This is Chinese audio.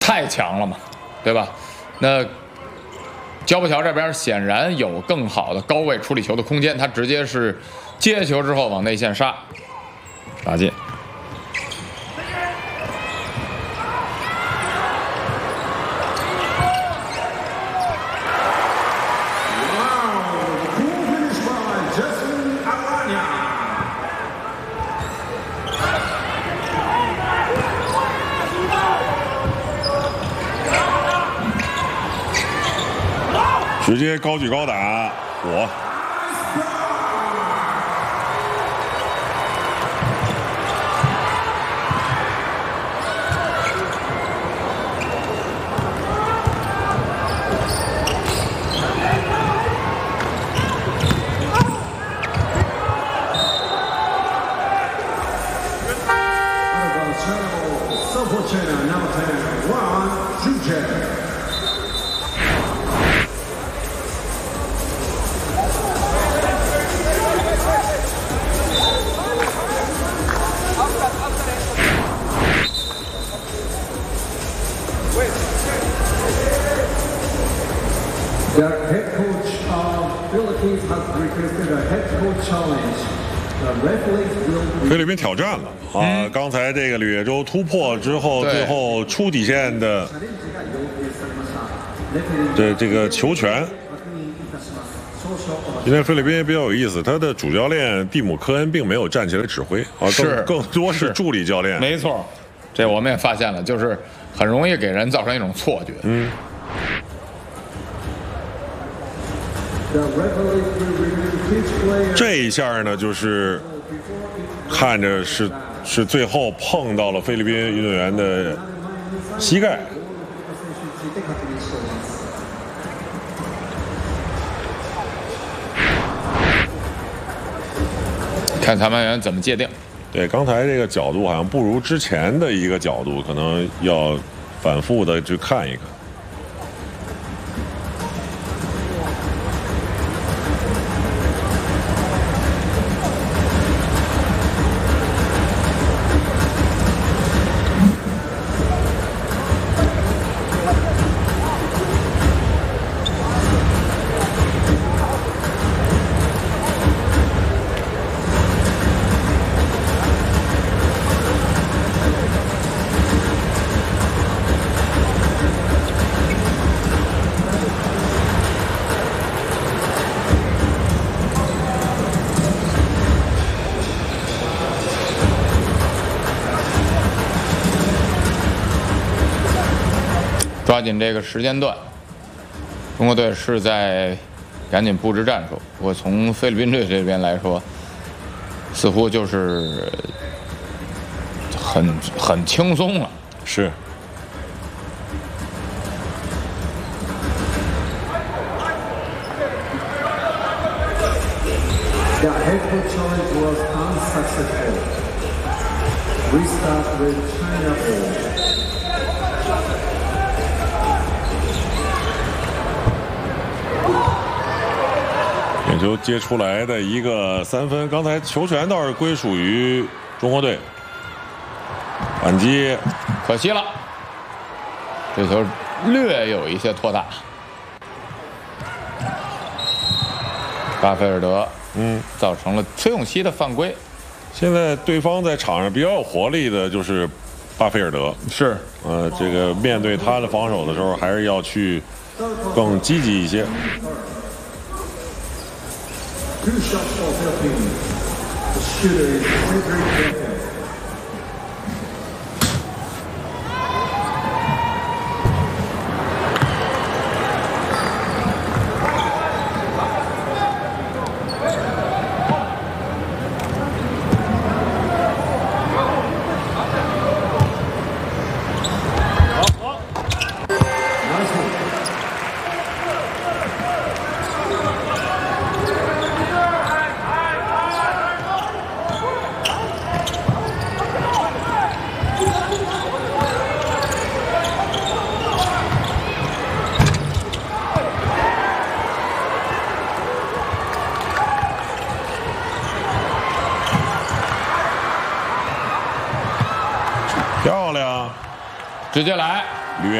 太强了嘛，对吧？那焦步桥这边显然有更好的高位处理球的空间，他直接是接球之后往内线杀，打进。 直接高举高打，火！ The head coach of Philippines has requested a head coach challenge. The referees will. 菲律宾挑战了啊！刚才这个吕野洲突破之后，最后出底线的这个球权。今天菲律宾比较有意思，他的主教练蒂姆·科恩并没有站起来指挥啊，更多是助理教练。 没错，这我们也发现了，就是很容易给人造成一种错觉。 这一下呢，就是看着是最后碰到了菲律宾运动员的膝盖。 看裁判员怎么界定。 对，刚才这个角度好像不如之前的一个角度，可能要反复的去看一看。 抓紧这个时间段，中国队是在赶紧布置战术。不过从菲律宾队这边来说，似乎就是很轻松了。 是。 The head coach challenge was unsuccessful. We start with China ball. 点球接出来的一个3分，刚才球权倒是归属于中国队，反击可惜了，这球略有一些拖大。巴菲尔德，造成了崔永熙的犯规。 现在对方在场上比较有活力的就是巴菲尔德， 是， 这个面对他的防守的时候，还是要去更积极一些。 Two shots for Philippines. The shooter is Cedric Beckham. 漂亮， 直接来。